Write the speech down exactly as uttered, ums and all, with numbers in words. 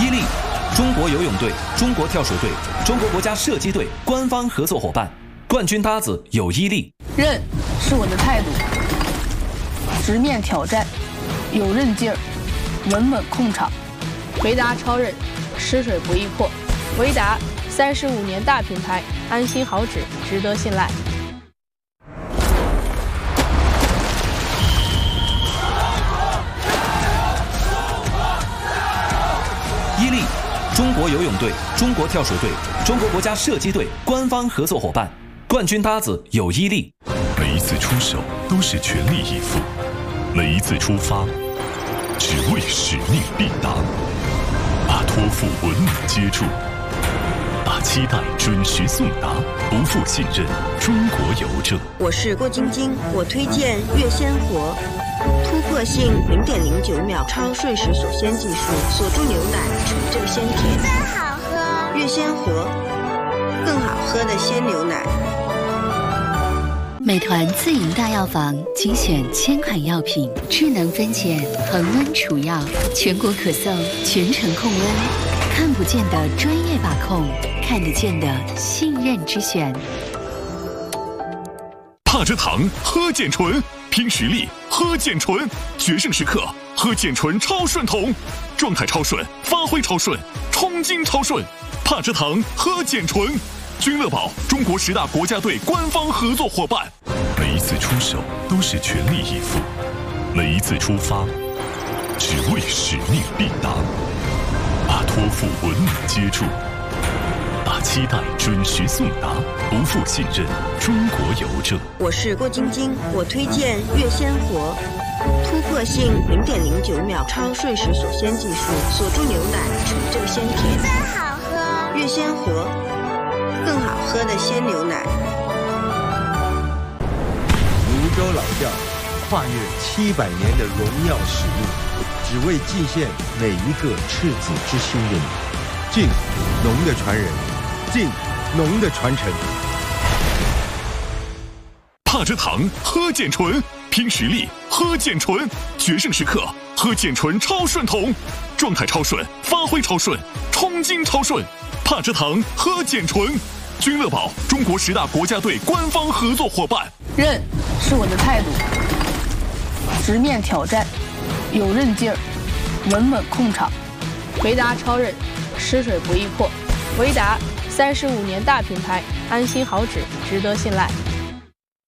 伊利，中国游泳队、中国跳水队、中国国家射击队官方合作伙伴，冠军搭子有伊利。 韧是我的态度，直面挑战，有韧劲儿，稳稳控场。维达超韧，吃水不易破。维达三十五年大品牌，安心好纸，值得信赖。 伊利，中国游泳队、中国跳水队、中国国家射击队官方合作伙伴，冠军搭子有伊利。 每一次出手都是全力以赴，每一次出发只为使命必达，把托付稳稳接住，把期待准时送达，不负信任，中国邮政。 我是郭晶晶，我推荐悦鲜活。突破性零点零九秒超瞬时锁鲜技术，锁住牛奶，纯正鲜甜， 真好喝。 悦鲜活，更好喝的鲜牛奶。 美团自营大药房精选千款药品，智能分拣，恒温储药，全国可送，全程控温，看不见的专业把控，看得见的信任之选。 帕芝糖喝健醇，拼实力喝健醇，决胜时刻喝健醇超顺桶，状态超顺，发挥超顺，冲劲超顺。帕芝糖喝健醇，君乐宝中国十大国家队官方合作伙伴。每一次出手都是全力以赴，每一次出发只为使命必达，把托付稳稳接住，把期待准时送达，不负信任，中国邮政。 我是郭晶晶，我推荐悦鲜活。突破性零点零九秒超瞬时锁鲜技术，锁住牛奶，纯正鲜甜， 真好喝。 悦鲜活，更好喝的鲜牛奶。 泸州老窖跨越七百年的荣耀使命，只为祭献每一个赤子之心的你。敬农的传人，敬农的传承。 帕芝糖喝健醇，拼实力喝健醇，决胜时刻喝健醇超顺桶，状态超顺，发挥超顺，冲劲超顺。帕芝糖喝健醇，君乐宝中国十大国家队官方合作伙伴。 韧是我的态度，直面挑战，有韧劲儿，稳稳控场。维达超韧，吃水不易破。维达三十五年大品牌，安心好纸，值得信赖。